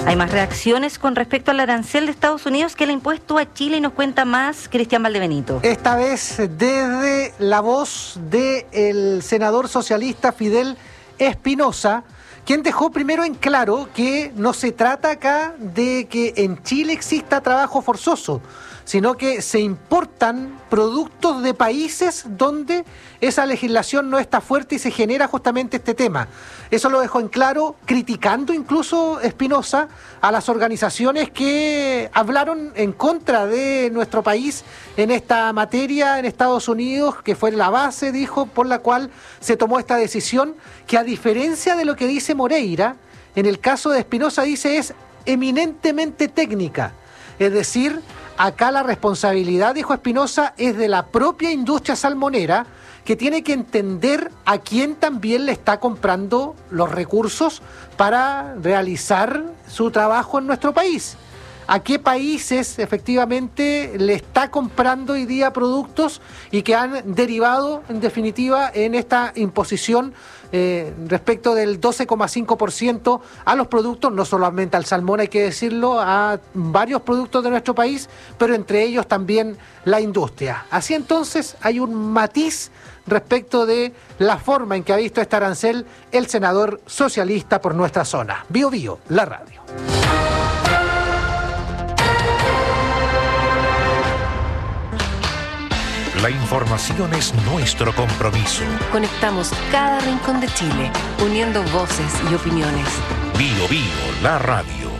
Hay más reacciones con respecto al arancel de Estados Unidos que le ha impuesto a Chile y nos cuenta más Cristian Valdebenito. Esta vez desde la voz del senador socialista Fidel Espinosa, quien dejó primero en claro que no se trata acá de que en Chile exista trabajo forzoso, sino que se importan productos de países donde esa legislación no está fuerte y se genera justamente este tema. Eso lo dejó en claro, criticando incluso Espinosa a las organizaciones que hablaron en contra de nuestro país en esta materia en Estados Unidos, que fue la base, dijo, por la cual se tomó esta decisión, que a diferencia de lo que dice Moreira, en el caso de Espinosa dice es eminentemente técnica. Es decir, acá la responsabilidad, dijo Espinosa, es de la propia industria salmonera, que tiene que entender a quién también le está comprando los recursos para realizar su trabajo en nuestro país. A qué países efectivamente le está comprando hoy día productos y que han derivado en definitiva en esta imposición respecto del 12,5% a los productos, no solamente al salmón hay que decirlo, a varios productos de nuestro país, pero entre ellos también la industria. Así entonces hay un matiz respecto de la forma en que ha visto este arancel el senador socialista por nuestra zona. Bio Bio, la radio. La información es nuestro compromiso. Conectamos cada rincón de Chile, uniendo voces y opiniones. Bio Bio, la radio.